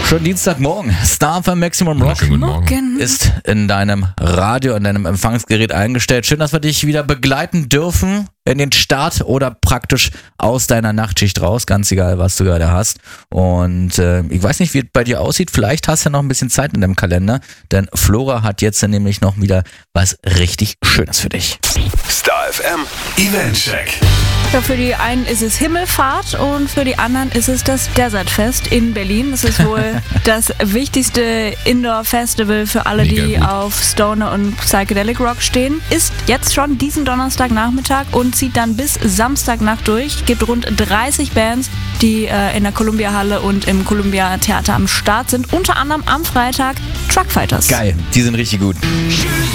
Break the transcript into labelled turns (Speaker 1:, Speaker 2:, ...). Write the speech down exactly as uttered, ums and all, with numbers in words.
Speaker 1: Schönen Dienstagmorgen. Star F M Maximum Rock
Speaker 2: Schönen guten Morgen.
Speaker 1: ist in deinem Radio, in deinem Empfangsgerät eingestellt. Schön, dass wir dich wieder begleiten dürfen in den Start oder praktisch aus deiner Nachtschicht raus, ganz egal, was du gerade hast. Und äh, ich weiß nicht, wie es bei dir aussieht. Vielleicht hast du ja noch ein bisschen Zeit in deinem Kalender, denn Flora hat jetzt nämlich noch wieder was richtig Schönes für dich.
Speaker 3: Star F M Event Check.
Speaker 4: Ja, für die einen ist es Himmelfahrt und für die anderen ist es das Desertfest in Berlin. Das ist wohl das wichtigste Indoor-Festival für alle,
Speaker 2: Mega
Speaker 4: die
Speaker 2: gut.
Speaker 4: auf Stoner und Psychedelic Rock stehen. Ist jetzt schon diesen Donnerstagnachmittag und zieht dann bis Samstagnacht durch. Gibt rund dreißig Bands, die äh, in der Columbia Halle und im Columbia Theater am Start sind. Unter anderem am Freitag Truckfighters.
Speaker 1: Geil, die sind richtig gut.